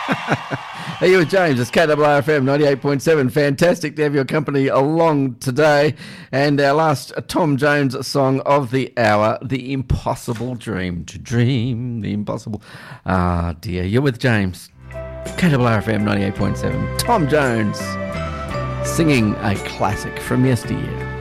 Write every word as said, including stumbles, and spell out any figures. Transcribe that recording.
Hey, you with James. It's K R R F M ninety-eight point seven. Fantastic to have your company along today. And our last Tom Jones song of the hour, The Impossible Dream. To dream the impossible. Ah, dear. You're with James. K R R F M ninety-eight point seven. Tom Jones singing a classic from yesteryear.